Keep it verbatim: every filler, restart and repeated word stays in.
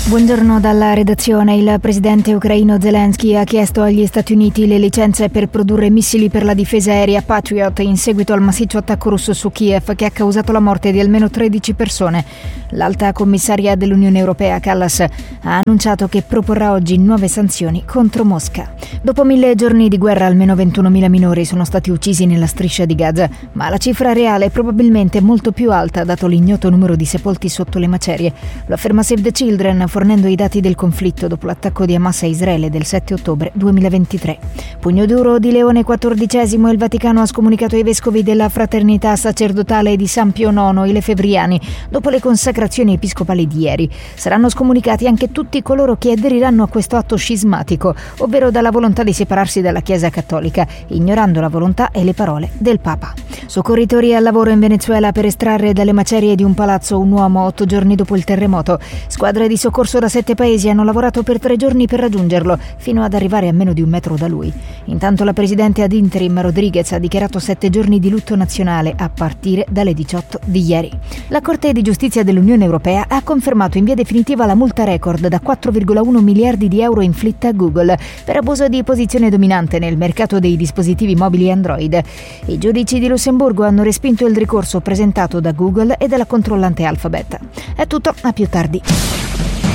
Buongiorno dalla redazione. Il presidente ucraino Zelensky ha chiesto agli Stati Uniti le licenze per produrre missili per la difesa aerea Patriot in seguito al massiccio attacco russo su Kiev che ha causato la morte di almeno tredici persone. L'alta commissaria dell'Unione Europea Kallas ha annunciato che proporrà oggi nuove sanzioni contro Mosca. Dopo mille giorni di guerra almeno ventunomila minori sono stati uccisi nella striscia di Gaza, ma la cifra reale è probabilmente molto più alta dato l'ignoto numero di sepolti sotto le macerie. Lo afferma Save the Children fornendo i dati del conflitto dopo l'attacco di Hamas a Israele del sette ottobre duemilaventitré. Pugno duro di Leone quattordicesimo, il Vaticano ha scomunicato ai vescovi della fraternità sacerdotale di San Pio nono, i lefebvriani, dopo le consacrazioni episcopali di ieri. Saranno scomunicati anche tutti coloro che aderiranno a questo atto scismatico, ovvero dalla volontà di separarsi dalla Chiesa cattolica, ignorando la volontà e le parole del Papa. Soccorritori al lavoro in Venezuela per estrarre dalle macerie di un palazzo un uomo otto giorni dopo il terremoto. Squadre di soccorso da sette paesi hanno lavorato per tre giorni per raggiungerlo, fino ad arrivare a meno di un metro da lui. Intanto la presidente ad interim Rodriguez ha dichiarato sette giorni di lutto nazionale a partire dalle diciotto di ieri. La Corte di Giustizia dell'Unione Europea ha confermato in via definitiva la multa record da quattro virgola uno miliardi di euro inflitta a Google per abuso di posizione dominante nel mercato dei dispositivi mobili Android. I giudici di Lussemburgo hanno respinto il ricorso presentato da Google e dalla controllante Alphabet. È tutto, a più tardi.